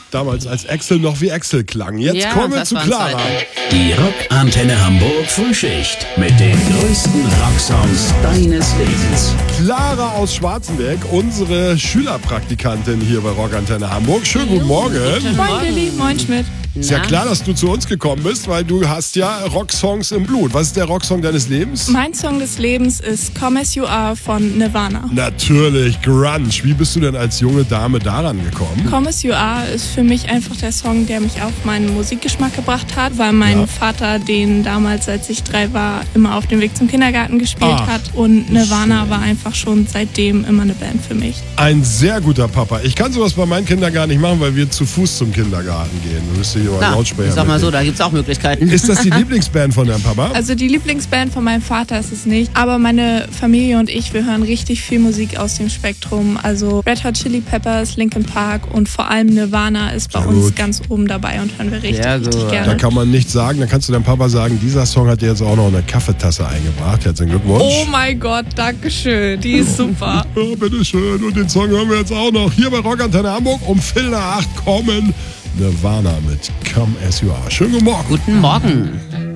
Damals als Axel noch wie Axel klang. Jetzt Ja, kommen wir das zu waren Clara. Zeiten. Die Rockantenne Hamburg Frühschicht mit den größten Rocksongs deines Lebens. Clara aus Schwarzenberg, unsere Schülerpraktikantin hier bei Rockantenne Hamburg. Schönen guten Morgen. Moin Billy, moin Schmidt. Ist ja klar, dass du zu uns gekommen bist, weil du hast ja Rocksongs im Blut. Was ist der Rocksong deines Lebens? Mein Song des Lebens ist Come As You Are von Nirvana. Natürlich, Grunge. Wie bist du denn als junge Dame daran gekommen? Come As You Are ist für mich einfach der Song, der mich auf meinen Musikgeschmack gebracht hat, weil mein Vater den damals, als ich 3 war, immer auf dem Weg zum Kindergarten gespielt hat. Und Nirvana war einfach schon seitdem immer eine Band für mich. Ein sehr guter Papa. Ich kann sowas bei meinen Kindern gar nicht machen, weil wir zu Fuß zum Kindergarten gehen. Du bist hier über Lautsprecher. Ich sag mal so, mitnehmen. da gibt's auch Möglichkeiten. Ist das die Lieblingsband von deinem Papa? Also die Lieblingsband von meinem Vater ist es nicht, aber meine Familie und ich, wir hören richtig viel Musik aus dem Spektrum. Also Red Hot Chili Peppers, Linkin Park und vor allem Nirvana ist bei uns ganz oben dabei und hören wir richtig Da gerne. kann man nichts sagen. Da kannst du deinem Papa sagen, dieser Song hat dir jetzt auch noch eine Kaffeetasse eingebracht. Herzlichen Glückwunsch. Oh mein Gott, danke schön. Die ist super. Ja, bitteschön. Und den Song hören wir jetzt auch noch hier bei Rockantenne Hamburg um 7:45 kommen Nirvana mit Come As You Are. Schönen guten Morgen. Guten Morgen.